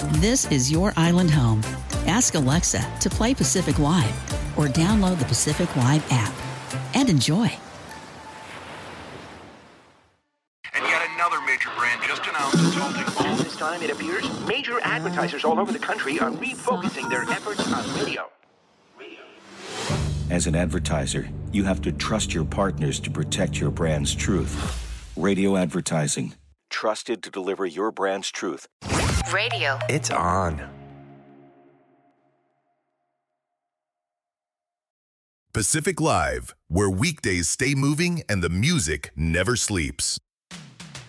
This is your island home. Ask Alexa to play Pacific Live or download the Pacific Live app and enjoy. And yet another major brand just announced it's halting. This time, it appears, major advertisers all over the country are refocusing their efforts on radio. As an advertiser, you have to trust your partners to protect your brand's truth. Radio advertising. Trusted to deliver your brand's truth. Radio. It's on. Pacific Live, where weekdays stay moving and the music never sleeps.